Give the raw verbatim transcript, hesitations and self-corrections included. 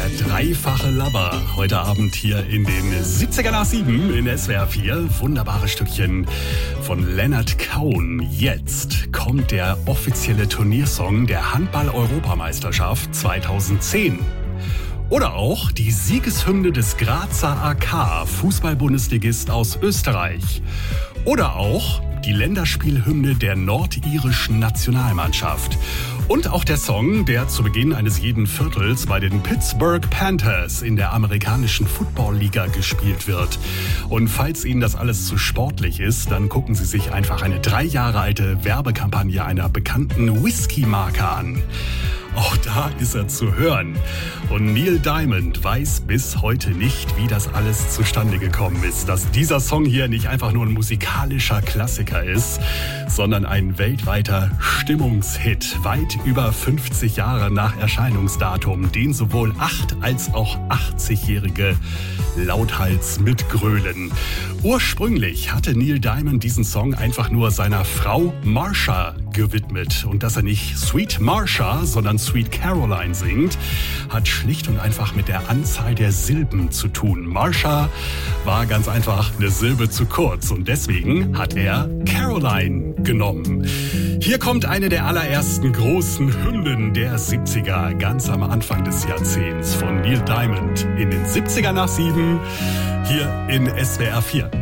Der dreifache Lover. Heute Abend hier in den siebziger nach sieben in S W R vier. Wunderbare Stückchen von Leonard Cohen. Jetzt kommt der offizielle Turniersong der Handball-Europameisterschaft zweitausendzehn. Oder auch die Siegeshymne des Grazer A K, Fußball-Bundesligist aus Österreich. Oder auch die Länderspielhymne der nordirischen Nationalmannschaft. Und auch der Song, der zu Beginn eines jeden Viertels bei den Pittsburgh Panthers in der amerikanischen Football-Liga gespielt wird. Und falls Ihnen das alles zu sportlich ist, dann gucken Sie sich einfach eine drei Jahre alte Werbekampagne einer bekannten Whisky-Marke an. Auch da ist er zu hören. Und Neil Diamond weiß bis heute nicht, wie das alles zustande gekommen ist. Dass dieser Song hier nicht einfach nur ein musikalischer Klassiker ist, sondern ein weltweiter Stimmungshit. Weit über fünfzig Jahre nach Erscheinungsdatum, den sowohl acht- als auch achtzig-Jährige lauthals mitgrölen. Ursprünglich hatte Neil Diamond diesen Song einfach nur seiner Frau Marsha gewidmet. Und dass er nicht Sweet Marsha, sondern Sweet Caroline singt, hat schlicht und einfach mit der Anzahl der Silben zu tun. Marsha war ganz einfach eine Silbe zu kurz und deswegen hat er Caroline genommen. Hier kommt eine der allerersten großen Hymnen der siebziger, ganz am Anfang des Jahrzehnts von Neil Diamond in den siebziger nach sieben, hier in S W R vier.